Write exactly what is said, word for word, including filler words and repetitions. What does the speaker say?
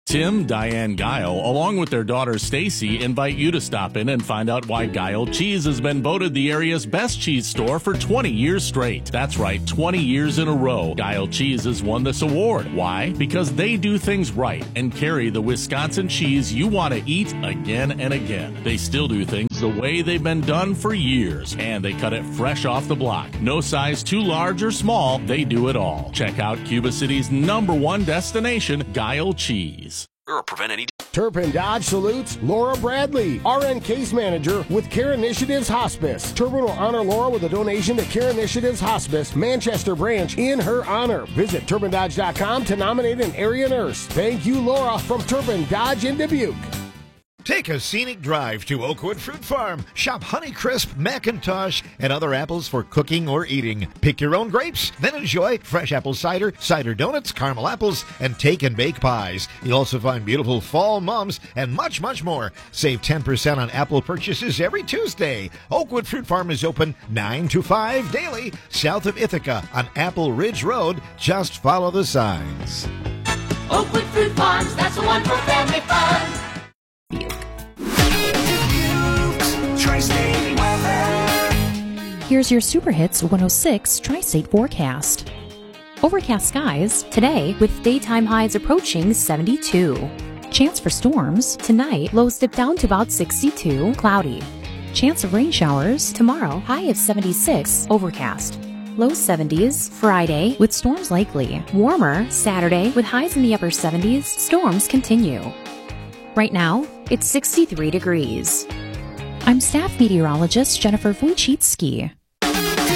Tim, Diane Guile, along with their daughter Stacy, invite you to stop in and find out why Guile Cheese has been voted the area's best cheese store for twenty years straight. That's right, twenty years in a row, Guile Cheese has won this award. Why? Because they do things right and carry the Wisconsin cheese you want to eat again and again. They still do things the way they've been done for years, and they cut it fresh off the block. No size too large or small, they do it all. Check out Cuba City's number one destination, Guile Cheese. Or prevent any. Turpin Dodge salutes Laura Bradley, R N Case Manager with Care Initiatives Hospice. Turpin will honor Laura with a donation to Care Initiatives Hospice, Manchester branch, in her honor. Visit Turpin Dodge dot com to nominate an area nurse. Thank you, Laura, from Turpin Dodge in Dubuque. Take a scenic drive to Oakwood Fruit Farm. Shop Honeycrisp, McIntosh, and other apples for cooking or eating. Pick your own grapes, then enjoy fresh apple cider, cider donuts, caramel apples, and take and bake pies. You'll also find beautiful fall mums and much, much more. Save ten percent on apple purchases every Tuesday. Oakwood Fruit Farm is open nine to five daily, south of Ithaca on Apple Ridge Road. Just follow the signs. Oakwood Fruit Farms, that's the one for family fun. Here's your Super Hits one oh six Tri-State forecast. Overcast skies today with daytime highs approaching seventy-two. Chance for storms tonight, lows dip down to about sixty-two, cloudy. Chance of rain showers tomorrow, high of seventy-six, overcast. Low seventies Friday with storms likely. Warmer Saturday with highs in the upper seventies, storms continue. Right now, it's sixty-three degrees. I'm staff meteorologist Jennifer Wojcicki.